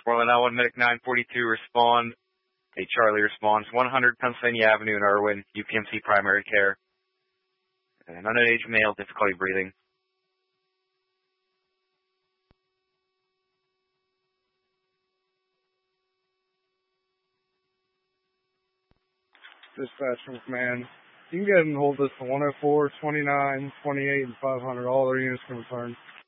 Portland L1 Medic 942, respond. Hey, Charlie responds, 100 Pennsylvania Avenue in Irwin, UPMC primary care. An underage male, difficulty breathing. Dispatch from command. You can go ahead and hold this to 104, 29, 28, and 500. All their units can return.